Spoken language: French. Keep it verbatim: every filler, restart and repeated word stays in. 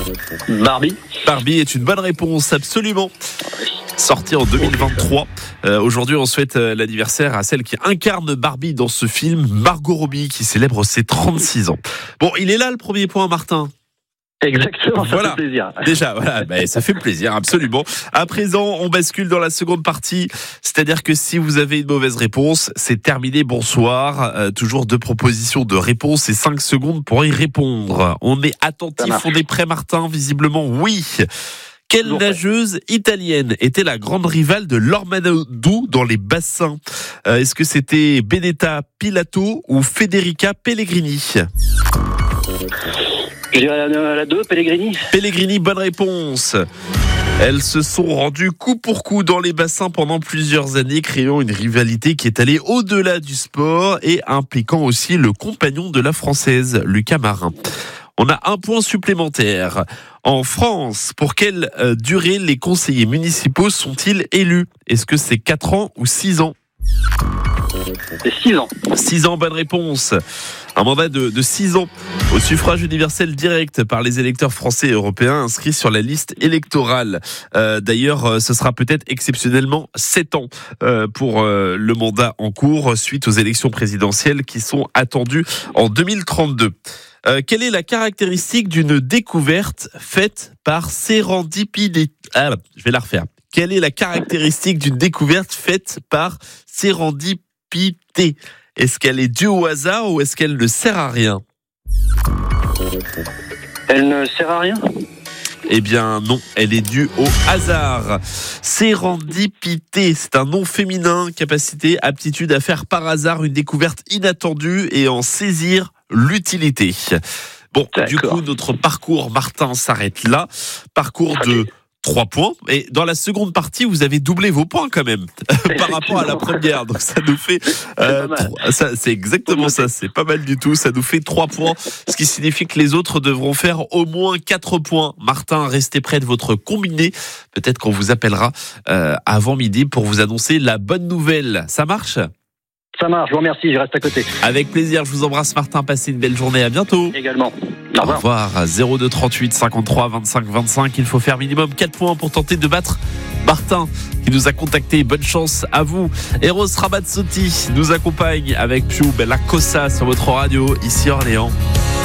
Barbie. Barbie est une bonne réponse, absolument. Sorti en deux mille vingt-trois. Euh, aujourd'hui, on souhaite euh, l'anniversaire à celle qui incarne Barbie dans ce film, Margot Robbie, qui célèbre ses trente-six ans. Bon, il est là le premier point, Martin. Exactement, ça voilà. fait plaisir. Déjà, voilà, ben, ça fait plaisir, absolument. À présent, on bascule dans la seconde partie. C'est-à-dire que si vous avez une mauvaise réponse, c'est terminé, bonsoir. Euh, toujours deux propositions de réponse et cinq secondes pour y répondre. On est attentif, on est prêt, Martin, visiblement, oui. Quelle Toujours nageuse italienne était la grande rivale de Lormanodou dans les bassins ? euh, Est-ce que c'était Benetta Pilato ou Federica Pellegrini ? Je dirais la, la deux, Pellegrini. Pellegrini, bonne réponse. Elles se sont rendues coup pour coup dans les bassins pendant plusieurs années, créant une rivalité qui est allée au-delà du sport et impliquant aussi le compagnon de la Française, Lucas Marin. On a un point supplémentaire. En France, pour quelle euh, durée les conseillers municipaux sont-ils élus ? Est-ce que c'est quatre ans ou six ans ? C'est six ans. six ans, bonne réponse. Un mandat de, de six ans au suffrage universel direct par les électeurs français et européens inscrits sur la liste électorale. Euh, d'ailleurs, ce sera peut-être exceptionnellement sept ans euh, pour euh, le mandat en cours suite aux élections présidentielles qui sont attendues en deux mille trente-deux. Euh, quelle est la caractéristique d'une découverte faite par sérendipité ? Ah, je vais la refaire. Quelle est la caractéristique d'une découverte faite par sérendipité ? Est-ce qu'elle est due au hasard ou est-ce qu'elle ne sert à rien ? Elle ne sert à rien ? Eh bien non, elle est due au hasard. Sérendipité, c'est un nom féminin, capacité, aptitude à faire par hasard une découverte inattendue et en saisir l'utilité. Bon, D'accord. Du coup, notre parcours, Martin, s'arrête là. Parcours de trois points. Et dans la seconde partie, vous avez doublé vos points quand même par rapport à la première. Donc ça nous fait... Euh, trois, ça, c'est exactement ça, c'est pas mal du tout. Ça nous fait trois points, ce qui signifie que les autres devront faire au moins quatre points. Martin, restez près de votre combiné. Peut-être qu'on vous appellera euh, avant midi pour vous annoncer la bonne nouvelle. Ça marche ? Ça marche, je vous remercie, je reste à côté. Avec plaisir, je vous embrasse Martin, passez une belle journée, à bientôt. Également. Au revoir. Au revoir. zéro deux trente-huit cinquante-trois vingt-cinq vingt-cinq, il faut faire minimum quatre points pour tenter de battre Martin qui nous a contacté. Bonne chance à vous. Eros Ramazzotti nous accompagne avec Più Bella Cosa sur votre radio ici Orléans.